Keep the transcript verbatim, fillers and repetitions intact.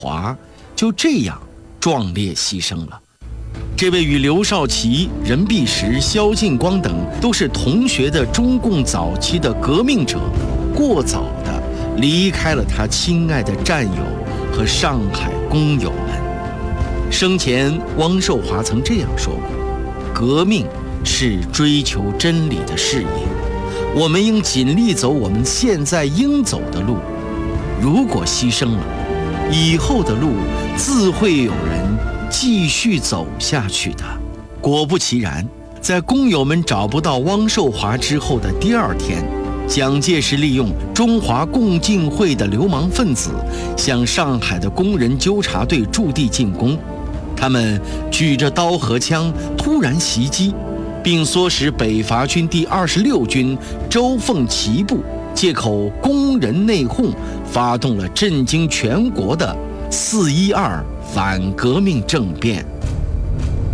华就这样壮烈牺牲了。这位与刘少奇、任弼时、萧劲光等都是同学的中共早期的革命者，过早地离开了他亲爱的战友和上海工友们。生前，汪寿华曾这样说过：革命是追求真理的事业，我们应尽力走我们现在应走的路，如果牺牲了，以后的路自会有人继续走下去的。果不其然，在工友们找不到汪寿华之后的第二天，蒋介石利用中华共进会的流氓分子向上海的工人纠察队驻地进攻，他们举着刀和枪突然袭击，并唆使北伐军第二十六军周凤旗部借口工人内讧，发动了震惊全国的四一二反革命政变。